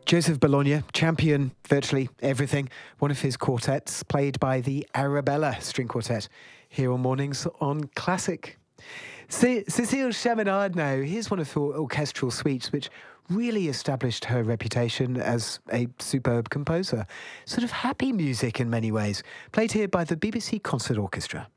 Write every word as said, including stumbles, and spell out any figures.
Joseph Bologna, champion virtually everything. One of his quartets played by the Arabella String Quartet here on Mornings on Classic. C- Cécile Chaminade now, here's one of her orchestral suites which really established her reputation as a superb composer. Sort of happy music in many ways, played here by the B B C Concert Orchestra.